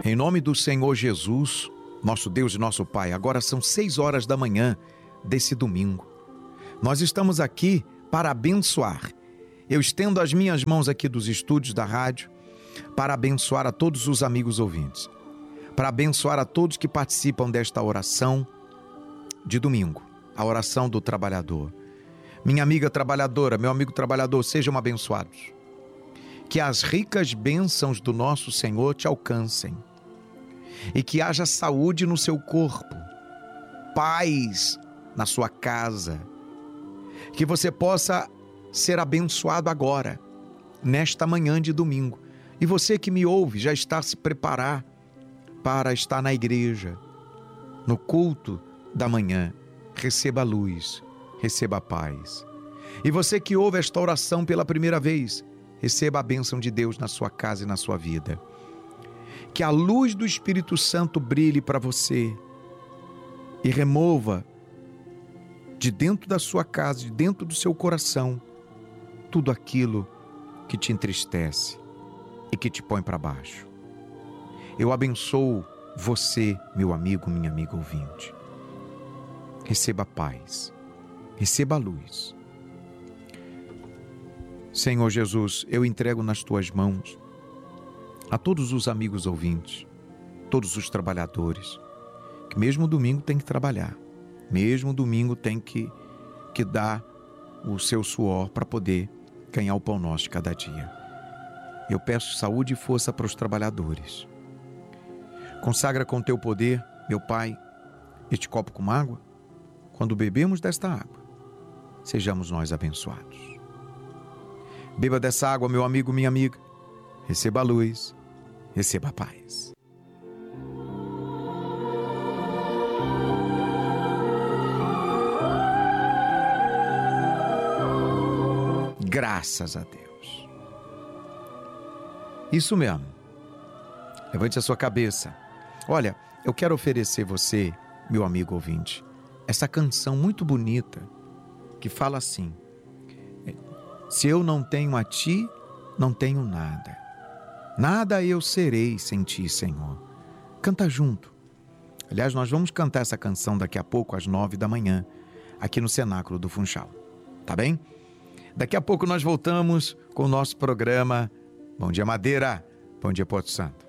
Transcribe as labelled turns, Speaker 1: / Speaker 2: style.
Speaker 1: Em nome do Senhor Jesus, nosso Deus e nosso Pai, agora são 6 horas da manhã desse domingo. Nós estamos aqui para abençoar. Eu estendo as minhas mãos aqui dos estúdios da rádio para abençoar a todos os amigos ouvintes, para abençoar a todos que participam desta oração de domingo, a oração do trabalhador. Minha amiga trabalhadora, meu amigo trabalhador, sejam abençoados. Que as ricas bênçãos do nosso Senhor te alcancem e que haja saúde no seu corpo, paz na sua casa, que você possa ser abençoado agora, nesta manhã de domingo. E você que me ouve já está a se preparar para estar na igreja, no culto da manhã. Receba a luz, receba a paz. E você que ouve esta oração pela primeira vez, receba a bênção de Deus na sua casa e na sua vida. Que a luz do Espírito Santo brilhe para você e remova de dentro da sua casa, de dentro do seu coração, tudo aquilo que te entristece e que te põe para baixo. Eu abençoo você, meu amigo, minha amiga ouvinte. Receba a paz, receba a luz. Senhor Jesus, eu entrego nas tuas mãos a todos os amigos ouvintes, todos os trabalhadores, que mesmo domingo tem que trabalhar, mesmo domingo tem que dar o seu suor para poder ganhar o pão nosso de cada dia. Eu peço saúde e força para os trabalhadores. Consagra com teu poder, meu Pai, este copo com água. Quando bebemos desta água, sejamos nós abençoados. Beba dessa água, meu amigo, minha amiga. Receba a luz, receba a paz. Graças a Deus. Isso mesmo. Levante a sua cabeça. Olha, eu quero oferecer você, meu amigo ouvinte, essa canção muito bonita que fala assim: se eu não tenho a ti, não tenho nada. Nada eu serei sem ti, Senhor. Canta junto. Aliás, nós vamos cantar essa canção daqui a pouco às 9 da manhã, aqui no Cenáculo do Funchal. Tá bem? Daqui a pouco nós voltamos com o nosso programa Bom Dia Madeira, Bom Dia Porto Santo.